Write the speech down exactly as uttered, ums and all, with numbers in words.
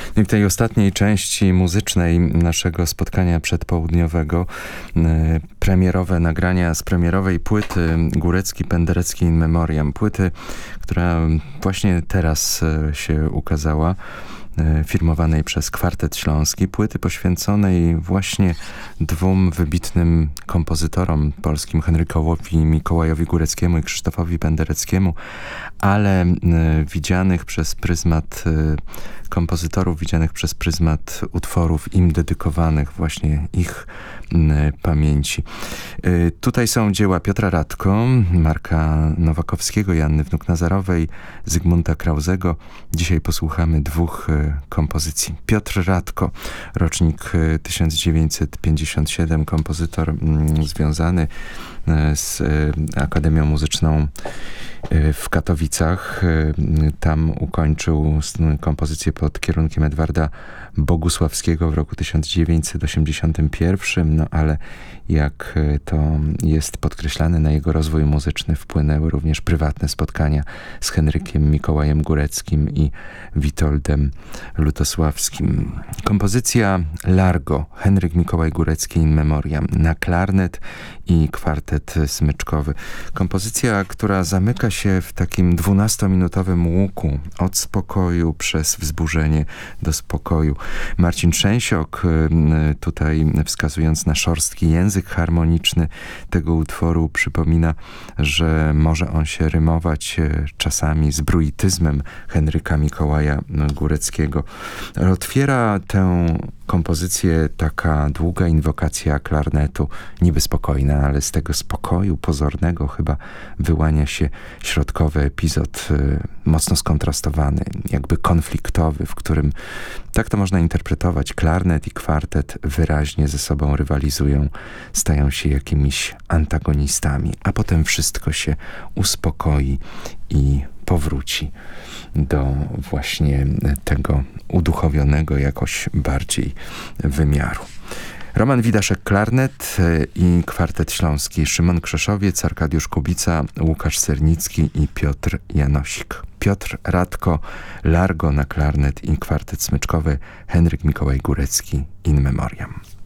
I w tej ostatniej części muzycznej naszego spotkania przedpołudniowego e, premierowe nagrania z premierowej płyty Górecki, Penderecki in Memoriam. Płyty, która właśnie teraz e, się ukazała, e, firmowanej przez Kwartet Śląski. Płyty poświęconej właśnie dwóm wybitnym kompozytorom polskim, Henrykowi Mikołajowi Góreckiemu i Krzysztofowi Pendereckiemu, ale e, widzianych przez pryzmat e, kompozytorów, widzianych przez pryzmat utworów im dedykowanych, właśnie ich m, pamięci. Y, tutaj są dzieła Piotra Radko, Marka Nowakowskiego, Joanny Wnuk-Nazarowej, Zygmunta Krauzego. Dzisiaj posłuchamy dwóch y, kompozycji. Piotr Radko, rocznik y, tysiąc dziewięćset pięćdziesiąt siedem, kompozytor y, związany y, z y, Akademią Muzyczną w Katowicach. Tam ukończył kompozycję pod kierunkiem Edwarda Bogusławskiego w roku tysiąc dziewięćset osiemdziesiątym pierwszym, no ale jak to jest podkreślane, na jego rozwój muzyczny wpłynęły również prywatne spotkania z Henrykiem Mikołajem Góreckim i Witoldem Lutosławskim. Kompozycja Largo, Henryk Mikołaj Górecki in Memoriam, na klarnet i kwartet smyczkowy. Kompozycja, która zamyka się w takim dwunastominutowym łuku od spokoju przez wzburzenie do spokoju. Marcin Trzęsiok, tutaj wskazując na szorstki język harmoniczny tego utworu, przypomina, że może on się rymować czasami z bruityzmem Henryka Mikołaja Góreckiego. Otwiera tę kompozycję taka długa inwokacja klarnetu, niby spokojna, ale z tego spokoju pozornego chyba wyłania się środkowy epizod, y, mocno skontrastowany, jakby konfliktowy, w którym, tak to można interpretować, klarnet i kwartet wyraźnie ze sobą rywalizują, stają się jakimiś antagonistami, a potem wszystko się uspokoi i powróci do właśnie tego uduchowionego jakoś bardziej wymiaru. Roman Widaszek klarnet i Kwartet Śląski, Szymon Krzeszowiec, Arkadiusz Kubica, Łukasz Sernicki i Piotr Janosik. Piotr Radko, Largo na klarnet i kwartet smyczkowy, Henryk Mikołaj Górecki in Memoriam.